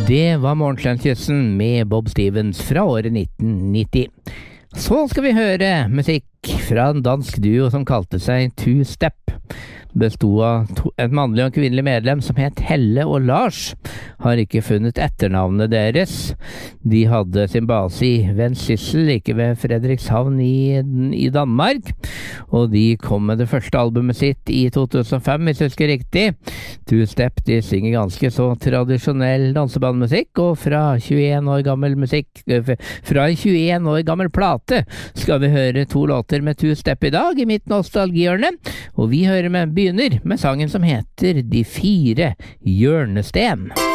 Det var Morgenklangkyssen med Bob Stevens fra året 1990. Så skal vi høre musikk fra en dansk duo som kalte seg Two Step. Bestod av et mannlig og kvinnelig medlem som het Helle og Lars. Har ikke funnet etternavnet deres. De hadde sin base i Vendsyssel, like ved Fredrikshavn i Danmark. Og de kom med det første albumet sitt i 2005, hvis jeg husker riktig. Two Step, de synger ganske så tradisjonell dansebandmusikk, og fra 21 år gammel musikk, fra en 21 år gammel plate, skal vi høre 2 låter med Two Step i dag, i mitt nostalgihjørne. Og vi begynner med sangen som heter De 4 hjørnesten.